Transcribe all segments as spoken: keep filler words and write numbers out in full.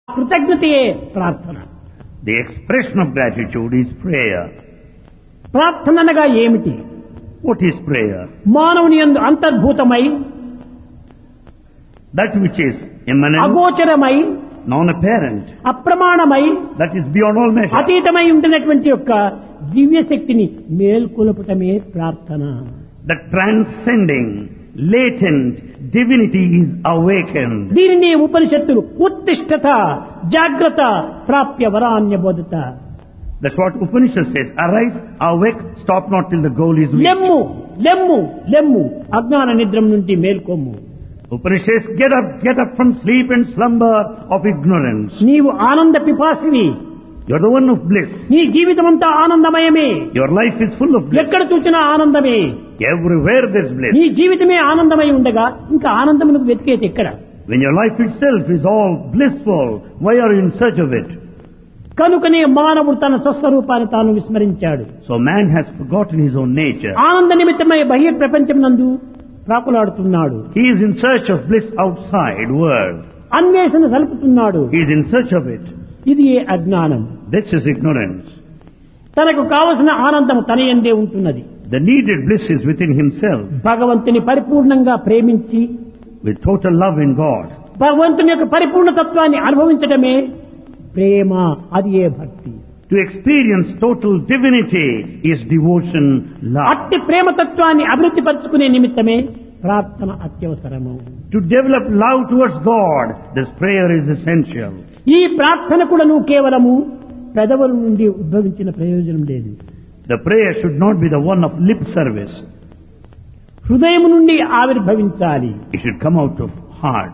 కృతజ్ఞతయే ప్రార్థన. The expression of gratitude is prayer. ప్రార్థన అనగా ఏమిటి? What is prayer? మానవుని యందు అంతర్భూతమై That which is immanent, అగోచరమై non-apparent, అప్రమాణమై that is beyond all measure. అతీతమై ఉంటున్నటువంటి యొక్క దివ్య శక్తిని మేల్కొల్పటమే ప్రార్థన. The transcending, latent divinity is awakened. దీనిని ఉపనిషత్తులు ఉత్తిష్టత జాగ్రత్త ప్రాప్య వరాన్య బోధత. That's what Upanishad says. Arise, awake, stop not till the goal is reached. లెమ్ము లెమ్ము లెమ్ము అజ్ఞాన నిద్రం నుండి మేల్కొమ్ము. Upanishads, get up, get up from sleep and slumber of ignorance. నీవు ఆనంద పిపాసివి. You're the one of bliss. నీ జీవితమంతా ఆనందమయమే. Your life is full of bliss. ఎక్కడ చూసినా ఆనందమే. Everywhere there's bliss. నీ జీవితమే ఆనందమై ఉండగా ఇంకా ఆనందమునకు వెతికేది ఎక్కడ? When your life itself is all blissful, why are you in search of it? కనుకనే మానవుడు తన స్వస్వరూపాన్ని తాను విస్మరించాడు. So man has forgotten his own nature. ఆనంద నిమిత్తమై బహిర్ ప్రపంచం నందు ప్రాకులాడుతున్నాడు. He is in search of bliss outside world. అన్వేషణ సలుపుతున్నాడు. He is in search of it. ఇది ఏ అజ్ఞానం. This is ignorance. తనకు కావలసిన ఆనందం తన యందే ఉంటున్నది. The needed bliss is within himself. భగవంతుని పరిపూర్ణంగా ప్రేమించి With total love in God. భగవంతుని యొక్క పరిపూర్ణ తత్వాన్ని అనుభవించడమే ప్రేమ. అది ఏ భక్తి. To experience total divinity is devotion, love. అట్టి ప్రేమ తత్వాన్ని అభివృద్ధి పరచుకునే నిమిత్తమే ప్రార్థన అత్యవసరము. To develop love towards God, this prayer is essential. ఈ ప్రార్థన కూడా నువ్వు కేవలము పెదవుల నుండి ఉద్భవించిన ప్రయోజనం లేదు. The prayer should not be the one of lip service. హృదయం నుండి ఆవిర్భవించాలి. It should come out of heart.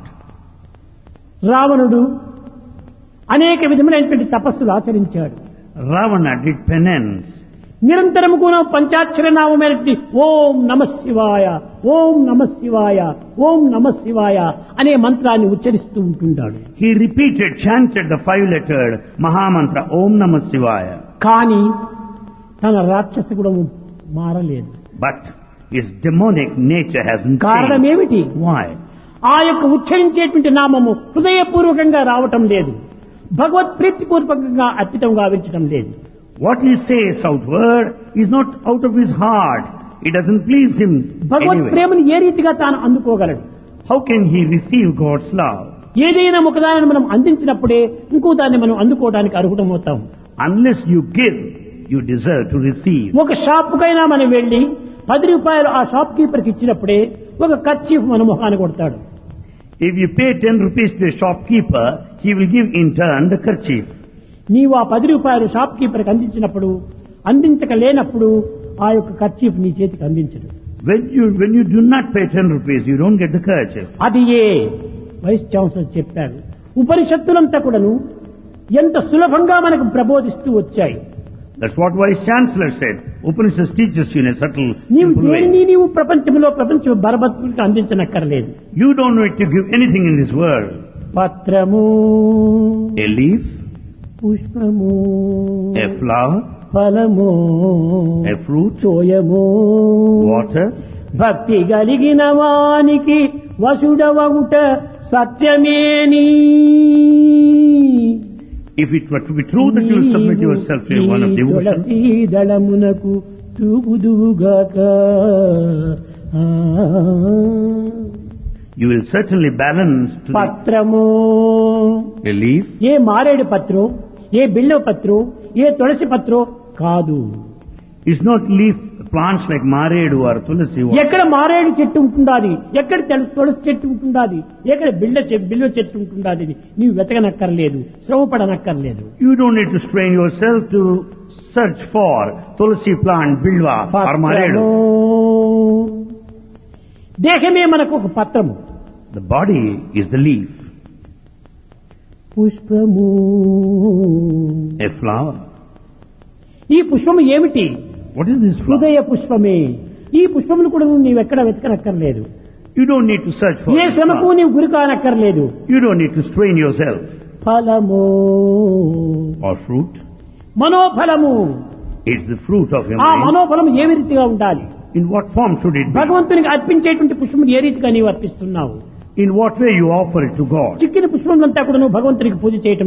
రావణుడు అనేక విధములైనటువంటి తపస్సులు ఆచరించాడు. Ravana did penance. నిరంతరము కూడా పంచాక్షర నామమైనటువంటి ఓం నమ శివాయ ఓం నమ శివాయ ఓం నమ శివాయ అనే మంత్రాన్ని ఉచ్చరిస్తూ ఉంటుంటాడు. He repeated, chanted the five-lettered Mahamantra, Om Namah Shivaya. కానీ తన రాక్షస గుణము మారలేదు. But his demonic nature hasn't కారణం changed. ఏమిటి? Why? ఆ యొక్క ఉచ్చరించేటువంటి నామము హృదయపూర్వకంగా రావటం లేదు. భగవత్ ప్రీతిపూర్వకంగా అర్పితం గావించటం లేదు. What he says outward is not out of his heart. It doesn't please him Bhagwat anyway. ప్రేమను ఏ రీతిగా తాను అందుకోగలడు? How can he receive God's love? ఏదైనా ఒకదాన్ని మనం అందించినప్పుడే ఇంకో దాన్ని మనం అందుకోవడానికి అర్హుటమవుతాం. Unless you give, you deserve to receive. ఒక షాపుకైనా మనం వెళ్లి పది రూపాయలు ఆ షాప్ కీపర్కి ఇచ్చినప్పుడే ఒక కర్చీఫ్ మన మొహాన్ని కొడతాడు. If you pay ten rupees to a shopkeeper, he will give in turn the kerchief. నీవు ఆ పది రూపాయలు షాప్ కీపర్కి అందించినప్పుడు అందించక లేనప్పుడు ఆ యొక్క కర్చీఫ్ నీ చేతికి అందించడు. When you when you do not pay ten rupees, you don't get the kerchief. అది ఏ వైస్ ఛాన్సలర్ చెప్పారు. ఉపనిషత్తులంతా కూడాను ఎంత సులభంగా మనకు ప్రబోధిస్తూ వచ్చాయి. That's what Vice Chancellor said. Upanishad teaches you in a subtle, నీవు simple way. దేనిని నీవు ప్రపంచంలో ప్రపంచం బరబత్తులకు అందించనక్కర్లేదు. You don't need to give anything in this world. పత్రము, A leaf, పుష్పము, a flower, ఫలము, a fruit, తోయము, water. భక్తి కలిగిన వానికి వసుడవగుట సత్యమేని. If it were to be true that you will submit yourself to one of devotion, దళమునకు తూగుదువుగాక. you will certainly balance to the, పత్రము, a leaf. ఏ మారేడు పత్రం, ఏ బిల్వ పత్రం, ఏ తులసి పత్రం కాదు. It's not leaf plants like maredu or tulasi. ఎక్కడ మారేడు చెట్టు ఉంటుండాది, ఎక్కడ తెల- తులసి చెట్టు ఉంటుండాది, ఎక్కడ బిళ్ళ చె- బిల్వ చెట్టు ఉంటుండాది నీవు వెతకనక్కర్లేదు, శ్రమపడనక్కర్లేదు. You don't need to strain yourself to search for tulasi plant, bilwa or maredu. దేహమే మనకు ఒక పత్రము. The body is the leaf, పుష్పము, a flower. ఈ పుష్పము ఏమిటి? What is this flower? హృదయ పుష్పమే. ఈ పుష్పములు కూడా నీవెక్కడ వెతకనక్కర్లేదు. You don't need to search for A this శ్రమకు flower. నీవు గురి కానక్కర్లేదు. You don't need to strain yourself. ఫలము, Or fruit. మనోఫలము. It's the fruit of your ఆ mind. మనోఫలం ఏ రీతిగా ఉండాలి? In what form should it be? భగవంతునికి అర్పించేటువంటి పుష్పములు ఏ రీతిగా నీవు అర్పిస్తున్నావు? In what way you offer it to God? చిక్కిన పుష్పములంతా కూడా నువ్వు భగవంతునికి పూజ చేయటం